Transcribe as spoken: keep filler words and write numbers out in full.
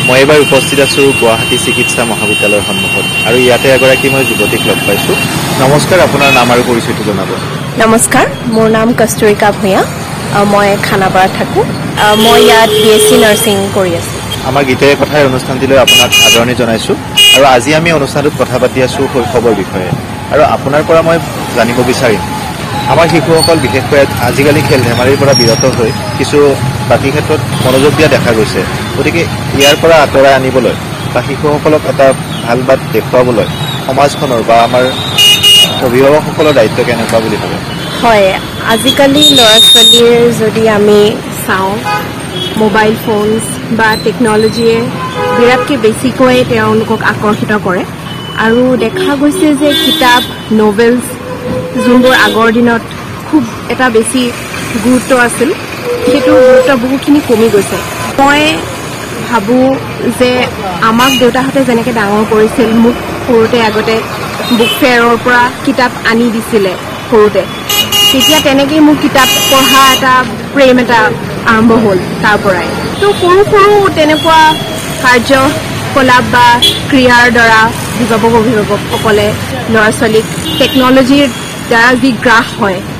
মই এবাৰ উপস্থিত আছো গুৱাহাটী চিকিৎসা মহাবিদ্যালয়ৰ সন্মুখত আৰু ইয়াতে এগৰাকী মই যুৱতীক লগ পাইছো। নমস্কাৰ, আপোনাৰ নাম আৰু পৰিচয়টো জনাব। নমস্কাৰ, মোৰ নাম কস্তুৰিকা ভূঞা। মই খানাপাৰাত থাকোঁ। মই ইয়াত বি এছ চি নাৰ্ছিং কৰি আছোঁ। আমাৰ গীতেৰে কথাই অনুষ্ঠানটিলৈ আপোনাক আদৰণি জনাইছো আৰু আজি আমি অনুষ্ঠানটোত কথা পাতি আছো শৈশৱৰ বিষয়ে আৰু আপোনাৰ পৰা মই জানিব বিচাৰিম আমাৰ শিশুসকল বিশেষকৈ আজিকালি খেল ধেমালিৰ পৰা বিৰত হৈ কিছু বাকী ক্ষেত্ৰত মনোযোগ দিয়া দেখা গৈছে। গতিকে ইয়াৰ পৰা আঁতৰাই আনিবলৈ বা শিশুসকলক এটা ভাল বাট দেখুৱাবলৈ সমাজখনৰ বা আমাৰ অভিভাৱকসকলৰ দায়িত্ব কেনেকুৱা বুলি ভাবে? হয়, আজিকালি ল'ৰা ছোৱালীৰ যদি আমি চাওঁ, মোবাইল ফোনছ বা টেকন'লজিয়ে বিৰাটকৈ বেছিকৈ তেওঁলোকক আকৰ্ষিত কৰে আৰু দেখা গৈছে যে কিতাপ, নভেলছ যোনবোৰ আগৰ দিনত খুব এটা বেছি গুৰুত্ব আছিল, সেইটো গুৰুত্ব বহুখিনি কমি গৈছে। মই ভাবোঁ যে আমাক দেউতাহঁতে যেনেকৈ ডাঙৰ কৰিছিল, মোক সৰুতে আগতে বুক ফেয়াৰৰ পৰা কিতাপ আনি দিছিলে সৰুতে, তেতিয়া তেনেকেই মোৰ কিতাপ পঢ়া এটা প্ৰেম এটা আৰম্ভ হ'ল তাৰ পৰাই। তো সৰু সৰু তেনেকুৱা কাৰ্যকলাপ বা ক্ৰিয়াৰ দ্বাৰা অভিভাৱক অভিভাৱকসকলে ল'ৰা ছোৱালীক টেকন'লজিৰ দ্বাৰা যি গ্ৰাস হয়